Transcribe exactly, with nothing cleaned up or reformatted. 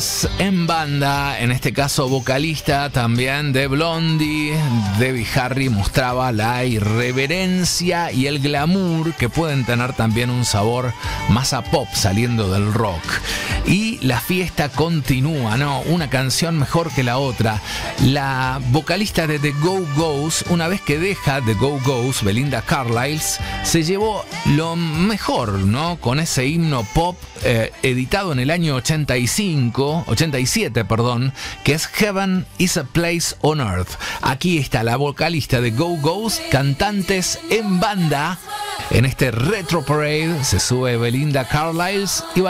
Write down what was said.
En banda, en este caso vocalista también de Blondie, Debbie Harry mostraba la irreverencia y el glamour que pueden tener también un sabor más a pop saliendo del rock. Y la fiesta continúa, ¿no? Una canción mejor que la otra. La vocalista de The Go-Go's, una vez que deja The Go-Go's, Belinda Carlisle, se llevó lo mejor, ¿no? Con ese himno pop eh, editado en el año ochenta y cinco, ochenta y siete, perdón, que es Heaven is a Place on Earth. Aquí está la vocalista de Go-Go's, cantantes en banda. En este Retro Parade se sube Belinda Carlisle y